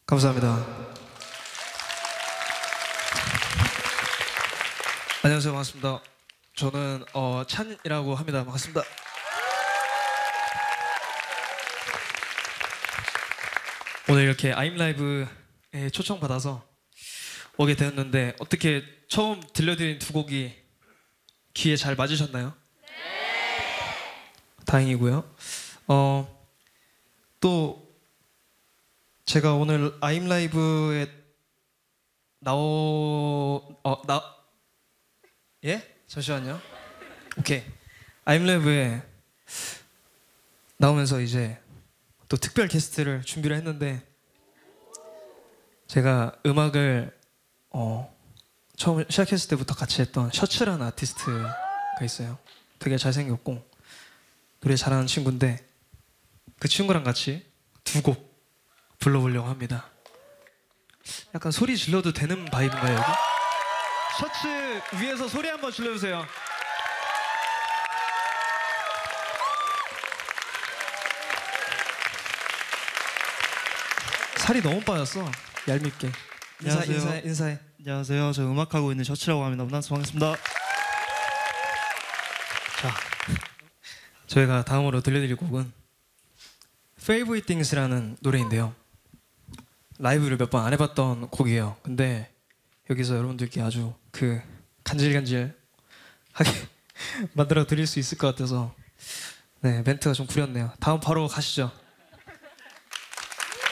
감사합니다. 안녕하세요. 반갑습니다. 저는 찬이라고 합니다. 반갑습니다. 오늘 이렇게 아임라이브에 초청받아서 오게 되었는데 어떻게 처음 들려드린 두 곡이 귀에 잘 맞으셨나요? 네! 다행이고요. 또 제가 오늘 아임라이브에 예? 잠시만요. 오케이. 아임라이브에 나오면서 이제 또 특별 게스트를 준비를 했는데 제가 음악을 처음 시작했을 때부터 같이 했던 셔츠라는 아티스트가 있어요. 되게 잘생겼고 노래 잘하는 친구인데 그 친구랑 같이 두 곡 불러보려고 합니다. 약간 소리 질러도 되는 바이브인가요 여기? 셔츠 위에서 소리 한번 질러주세요. 살이 너무 빠졌어. 얄밉게. 인사해. 안녕하세요. 저 음악하고 있는 셔츠라고 합니다. 만나서 반갑습니다. 자, 저희가 다음으로 들려드릴 곡은 Favorite Things라는 노래인데요. 라이브를 몇 번 안 해봤던 곡이에요. 근데 여기서 여러분들께 아주 그 간질간질하게 만들어 드릴 수 있을 것 같아서 네, 멘트가 좀 구렸네요. 다음 바로 가시죠.